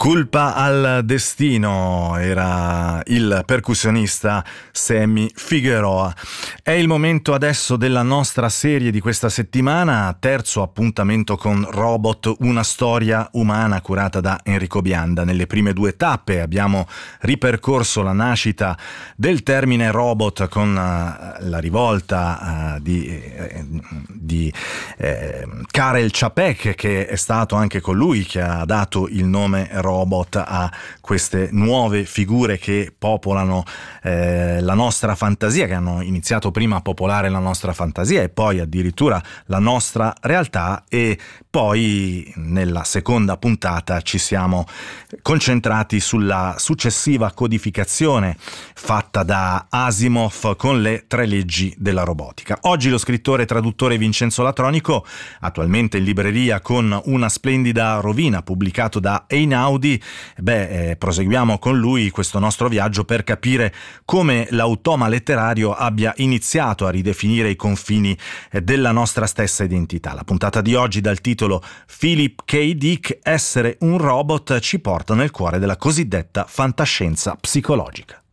Colpa al destino, era il percussionista Sammy Figueroa. È il momento adesso della nostra serie di questa settimana, terzo appuntamento con Robot, una storia umana curata da Enrico Bianda. Nelle prime due tappe abbiamo ripercorso la nascita del termine robot con la rivolta di Karel Čapek, che è stato anche colui che ha dato il nome robot a queste nuove figure che popolano la nostra fantasia, che hanno iniziato prima a popolare la nostra fantasia e poi addirittura la nostra realtà, e poi nella seconda puntata ci siamo concentrati sulla successiva codificazione fatta da Asimov con le 3 leggi della robotica. Oggi lo scrittore e traduttore Vincenzo Latronico, attualmente in libreria con Una splendida rovina, pubblicato da Einaudi. Proseguiamo con lui questo nostro viaggio per capire come l'automa letterario abbia iniziato a ridefinire i confini della nostra stessa identità. La puntata di oggi, dal titolo Philip K. Dick, Essere un robot, ci porta nel cuore della cosiddetta fantascienza psicologica.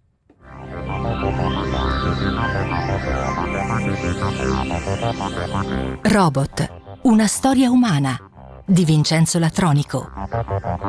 Robot, una storia umana, di Vincenzo Latronico.